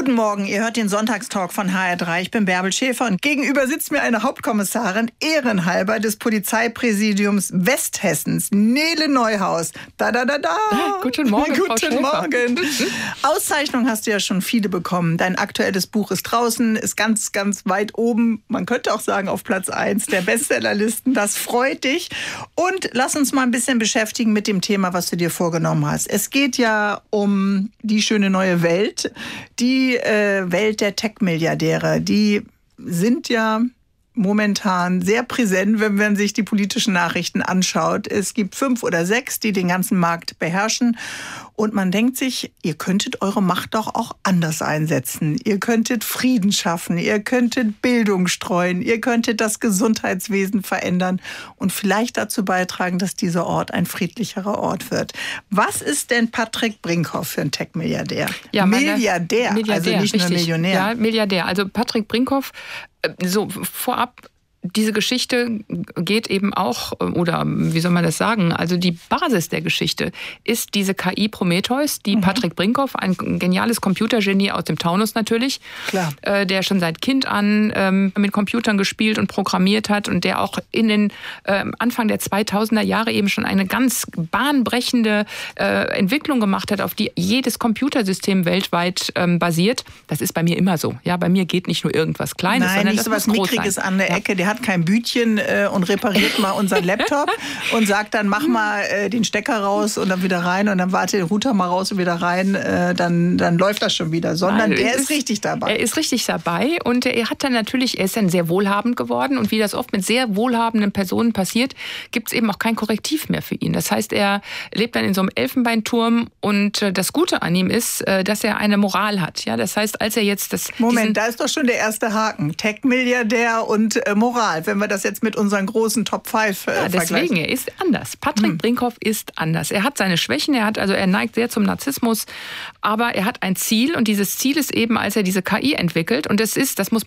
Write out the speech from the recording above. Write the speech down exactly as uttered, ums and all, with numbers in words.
Guten Morgen, ihr hört den Sonntagstalk von H R drei. Ich bin Bärbel Schäfer und gegenüber sitzt mir eine Hauptkommissarin ehrenhalber des Polizeipräsidiums Westhessens, Nele Neuhaus. Da, da, da, da. Ja, guten Morgen, Frau Guten Schäfer. Morgen. Auszeichnung hast du ja schon viele bekommen. Dein aktuelles Buch ist draußen, ist ganz, ganz weit oben. Man könnte auch sagen auf Platz eins der Bestsellerlisten. Das freut dich. Und lass uns mal ein bisschen beschäftigen mit dem Thema, was du dir vorgenommen hast. Es geht ja um die schöne neue Welt, die äh, Welt der Tech-Milliardäre. Die sind ja momentan sehr präsent, wenn man sich die politischen Nachrichten anschaut. Es gibt fünf oder sechs, die den ganzen Markt beherrschen. Und man denkt sich, ihr könntet eure Macht doch auch anders einsetzen. Ihr könntet Frieden schaffen, ihr könntet Bildung streuen, ihr könntet das Gesundheitswesen verändern und vielleicht dazu beitragen, dass dieser Ort ein friedlicherer Ort wird. Was ist denn Patrick Brinkhoff für ein Tech-Milliardär? Ja, meine, Milliardär, Milliardär, also nicht richtig. nur Millionär. Ja, Milliardär. Also Patrick Brinkhoff, so vorab, diese Geschichte geht eben auch, oder wie soll man das sagen, also die Basis der Geschichte ist diese K I Prometheus, die mhm. Patrick Brinkhoff, ein geniales Computergenie aus dem Taunus natürlich, Klar. Äh, der schon seit Kind an ähm, mit Computern gespielt und programmiert hat und der auch in den äh, Anfang der zweitausender Jahre eben schon eine ganz bahnbrechende äh, Entwicklung gemacht hat, auf die jedes Computersystem weltweit ähm, basiert. Das ist bei mir immer so. Ja, bei mir geht nicht nur irgendwas Kleines, Nein, sondern nicht das so was muss groß Mickriges sein. an der Ja. Ecke. Der hat kein Bütchen äh, und repariert mal unseren Laptop und sagt dann, mach mal äh, den Stecker raus und dann wieder rein und dann warte den Router mal raus und wieder rein, äh, dann, dann läuft das schon wieder. Sondern Nein, der ist, ist richtig dabei. Er ist richtig dabei und er hat dann natürlich, er ist dann sehr wohlhabend geworden und wie das oft mit sehr wohlhabenden Personen passiert, gibt es eben auch kein Korrektiv mehr für ihn. Das heißt, er lebt dann in so einem Elfenbeinturm und äh, das Gute an ihm ist, äh, dass er eine Moral hat. Ja, das heißt, als er jetzt das... Moment, da ist doch schon der erste Haken. Tech-Milliardär und äh, Moral, wenn wir das jetzt mit unseren großen Top fünf äh, ja, deswegen, vergleichen. er ist anders. Patrick hm. Brinkhoff ist anders. Er hat seine Schwächen, er hat also er neigt sehr zum Narzissmus, aber er hat ein Ziel und dieses Ziel ist eben, als er diese K I entwickelt und das ist, das muss man